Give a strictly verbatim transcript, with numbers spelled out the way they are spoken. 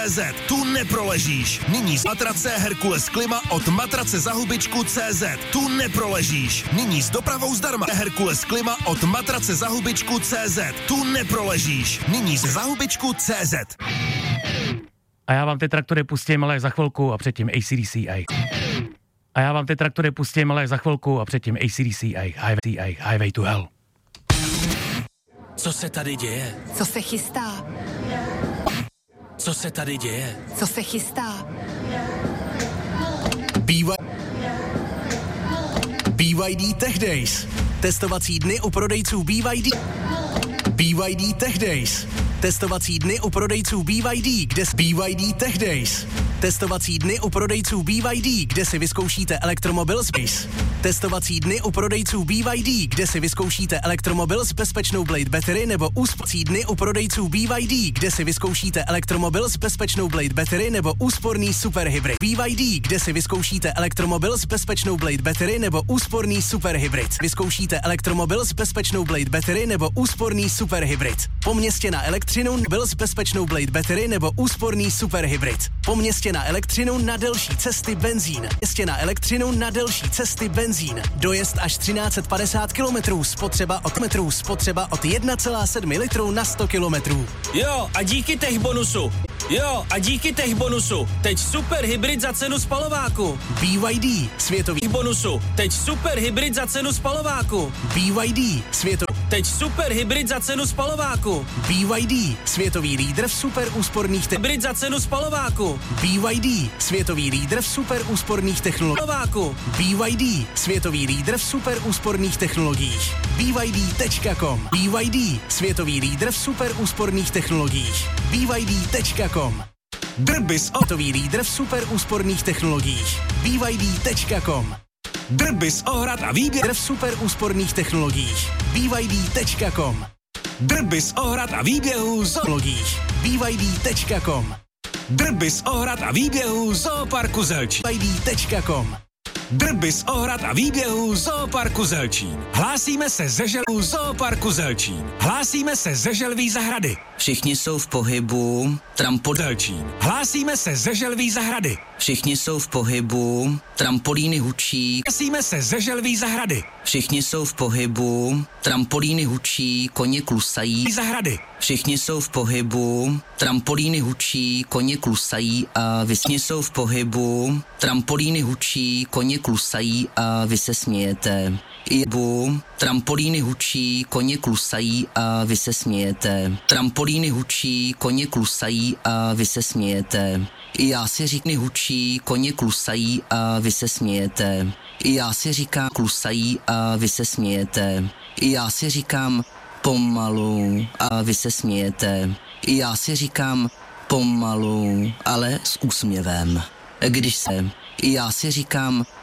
C Z. Tu neproležíš. Nyní z matrace Herkules Klima od matrace za hubičku C Z. Tu neproležíš. Nyní s dopravou zdarma. Herkules Klima od matrace za hubičku C Z. Tu neproležíš. Nyní z za hubičku C Z. A já vám ty traktory pustím, ale za chvilku a předtím A C D C A. A já vám ty traktory pustím, ale za chvilku a předtím A C D C A. Highway, highway to hell. Co se tady děje? Co se chystá? Co se tady děje? Co se chystá? B Y D Tech Days. Testovací dny u prodejců B Y D. B Y D Tech Days. Testovací dny u prodejců B Y D, kde B Y D Tech Days. Testovací dny u prodejců B Y D, kde si vyzkoušíte elektromobil s Base. Testovací dny u prodejců B Y D, kde si vyzkoušíte elektromobil s bezpečnou Blade Battery nebo úsporný dny u prodejců B Y D, kde si vyzkoušíte elektromobil s bezpečnou Blade Battery nebo úsporný super hybrid. B Y D, kde si vyzkoušíte elektromobil s bezpečnou Blade Battery nebo úsporný super hybrid. Vyzkoušíte elektromobil s bezpečnou Blade Battery nebo úsporný super hybrid. Po městě na elektřinu byl s bezpečnou Blade Battery nebo úsporný super hybrid. Po městě na elektřinu na delší cesty benzín. Městě na elektřinu na delší cesty benzín. Dojezd až třináct set padesát kilometrů, spotřeba od metrů, spotřeba od jedna celá sedm litru na sto kilometrů. Jo, a díky tech bonusu. Jo, a díky tech bonusu. Teď super hybrid za cenu spalováku. B Y D, světový bonusu. Teď super hybrid za cenu spalováku. B Y D, světový. Teď super hybrid za cenu spalováku. B Y D, světový lídr v super úsporných te- hybrid za cenu spalováku. B Y D, světový lídr v super úsporných technologiích. B Y D, světový lídr v super úsporných technologiích. B Y D tečka com. B Y D, světový lídr v super úsporných technologiích. B Y D tečka com. Drbis, světový lídr v super úsporných technologiích. B Y D tečka com. Drbis ohrad a výběr v super úsporných technologiích. B Y D tečka com. Drbis ohrad a výběhů z technologiích. B Y D tečka com. Drbis ohrad a výběhů Zooparku Zelčín. B Y D tečka com. Drbis ohrad a výběhů Zooparku Zelčín. Hlásíme se ze želů Zooparku Zelčín. Hlásíme se ze želví zahrady. Všichni jsou v pohybu. Trampol Zelčín. Hlásíme se ze želví zahrady. Všichni jsou v pohybu. Trampolíny hučí. Hlásíme se ze želví zahrady. Všichni jsou v pohybu. Trampolíny hučí, koně klusají. Zahrady. Všichni jsou v pohybu. Trampolíny hučí, koně klusají a vy všichni jsou v pohybu. Trampolíny hučí, koně klusají a vy se smějete. Jebu, trampolíny hučí, koně klusají a vy se smějete. Trampolíny hučí, koně klusají a vy se smějete. Já si říkám hučí, koně klusají a vy se smějete. Já si říkám klusají a vy se smějete. Já si říkám pomalu a vy se smějete. Já si říkám pomalu, ale s úsměvem. Když se, já si říkám